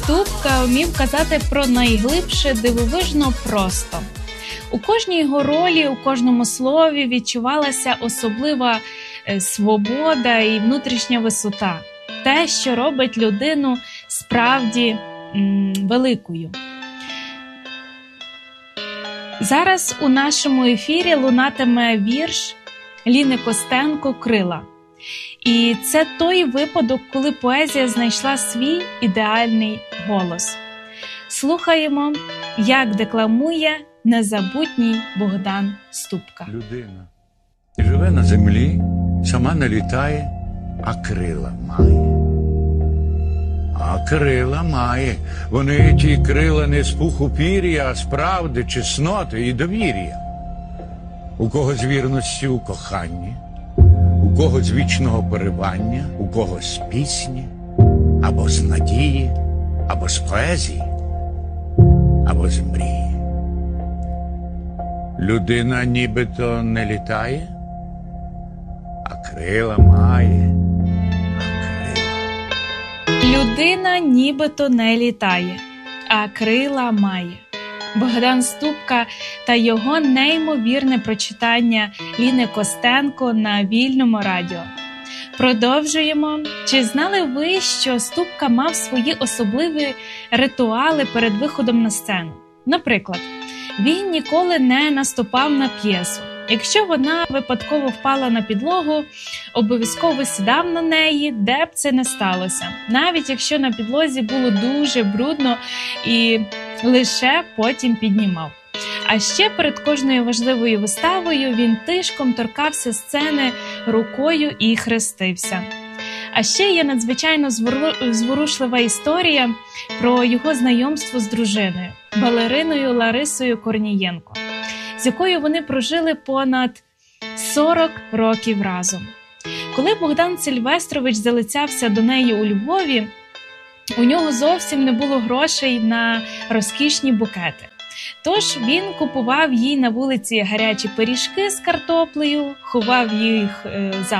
Ступка вмів казати про найглибше дивовижно просто. У кожній його ролі, у кожному слові відчувалася особлива свобода і внутрішня висота. Те, що робить людину справді великою. Зараз у нашому ефірі лунатиме вірш Ліни Костенко «Крила». І це той випадок, коли поезія знайшла свій ідеальний голос. Слухаємо, як декламує незабутній Богдан Ступка. Людина живе на землі, сама не літає, а крила має. А крила має. Вони ті крила не з пуху пір'я, а з правди, чесноти і довір'я. У кого з вірності у коханні, у кого з вічного поривання, у кого з пісні, або з надії, або з поезії, або з мрії. Людина нібито не літає, а крила має. Людина нібито не літає, а крила має. Богдан Ступка та його неймовірне прочитання Ліни Костенко на Вільному радіо. Продовжуємо. Чи знали ви, що Ступка мав свої особливі ритуали перед виходом на сцену? Наприклад, він ніколи не наступав на п'єсу. Якщо вона випадково впала на підлогу, обов'язково сідав на неї, де б це не сталося. Навіть якщо на підлозі було дуже брудно і лише потім піднімав. А ще перед кожною важливою виставою він тишком торкався сцени рукою і хрестився. А ще є надзвичайно зворушлива історія про його знайомство з дружиною, балериною Ларисою Корнієнко, з якою вони прожили понад 40 років разом. Коли Богдан Сильвестрович залицявся до неї у Львові, у нього зовсім не було грошей на розкішні букети. Тож він купував їй на вулиці гарячі пиріжки з картоплею, ховав їх за